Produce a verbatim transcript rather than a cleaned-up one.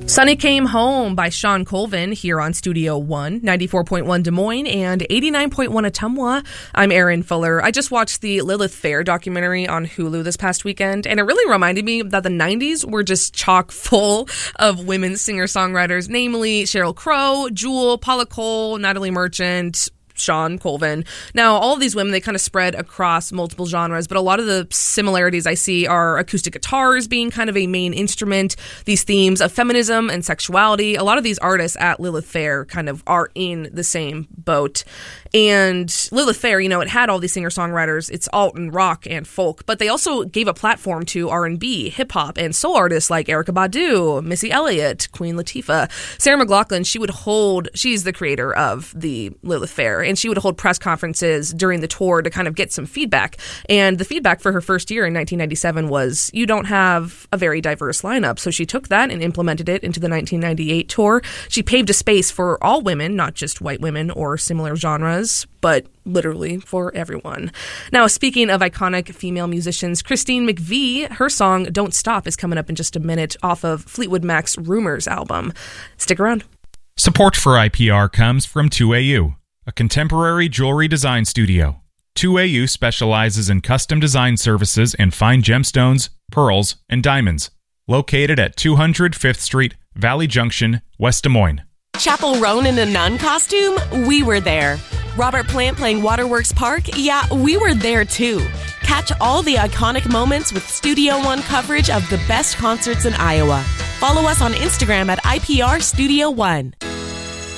Sunny Came Home by Shawn Colvin here on Studio One, ninety-four point one Des Moines and eighty-nine point one Ottumwa. I'm Erin Fuller. I just watched the Lilith Fair documentary on Hulu this past weekend, and it really reminded me that the nineties were just chock full of women singer-songwriters, namely Sheryl Crow, Jewel, Paula Cole, Natalie Merchant, Shawn Colvin. Now, all of these women, they kind of spread across multiple genres, but a lot of the similarities I see are acoustic guitars being kind of a main instrument, these themes of feminism and sexuality. A lot of these artists at Lilith Fair kind of are in the same boat. And Lilith Fair, you know, it had all these singer-songwriters. It's alt and rock and folk, but they also gave a platform to R and B, hip-hop, and soul artists like Erykah Badu, Missy Elliott, Queen Latifah. Sarah McLachlan, she would hold, she's the creator of the Lilith Fair, and she would hold press conferences during the tour to kind of get some feedback. And the feedback for her first year in nineteen ninety-seven was, you don't have a very diverse lineup. So she took that and implemented it into the nineteen ninety-eight tour. She paved a space for all women, not just white women or similar genres, but literally for everyone. Now, speaking of iconic female musicians, Christine McVie, her song Don't Stop is coming up in just a minute off of Fleetwood Mac's Rumors album. Stick around. Support for I P R comes from two A U, a contemporary jewelry design studio. two A U specializes in custom design services in fine gemstones, pearls, and diamonds. Located at two hundred Fifth Street, Valley Junction, West Des Moines. Chappell Roan in a nun costume? We were there. Robert Plant playing Waterworks Park? Yeah, we were there too. Catch all the iconic moments with Studio One coverage of the best concerts in Iowa. Follow us on Instagram at I P R Studio One.